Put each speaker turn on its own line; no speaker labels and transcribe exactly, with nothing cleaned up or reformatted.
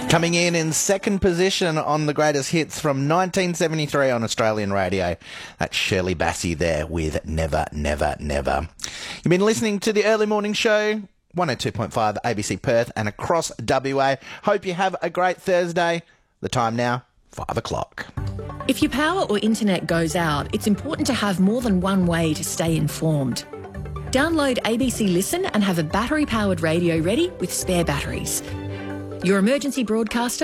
Coming in in second position on the greatest hits from nineteen seventy-three on Australian radio. That's Shirley Bassey there with Never, Never, Never. You've been listening to the Early Morning Show, one oh two point five A B C Perth and across W A. Hope you have a great Thursday. The time now, five o'clock.
If your power or internet goes out, it's important to have more than one way to stay informed. Download A B C Listen and have a battery-powered radio ready with spare batteries. Your emergency broadcaster